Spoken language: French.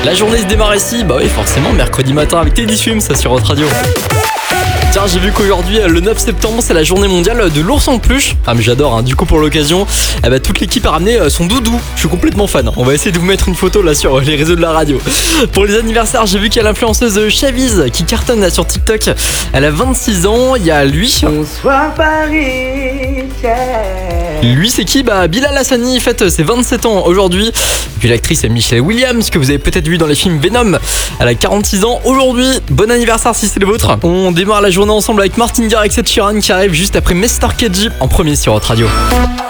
La journée se démarre ici, bah oui forcément, mercredi matin avec Teddy Swims sur votre radio. Tiens, j'ai vu qu'aujourd'hui, le 9 septembre, c'est la journée mondiale de l'ours en peluche. Ah mais j'adore, hein. Du coup pour l'occasion, toute l'équipe a ramené son doudou. Je suis complètement fan. On va essayer de vous mettre une photo là sur les réseaux de la radio. Pour les anniversaires, j'ai vu qu'il y a l'influenceuse Chaviz qui cartonne là sur TikTok. Elle a 26 ans, il y a lui. Bonsoir Paris, yeah. Lui c'est qui ? Bah Bilal Hassani fête ses 27 ans aujourd'hui. Et puis l'actrice est Michelle Williams que vous avez peut-être vu dans les films Venom. Elle a 46 ans aujourd'hui. Bon anniversaire si c'est le vôtre. On démarre la journée ensemble avec Martin Garrix et Ed Sheeran qui arrive juste après Mr. KG en premier sur votre radio.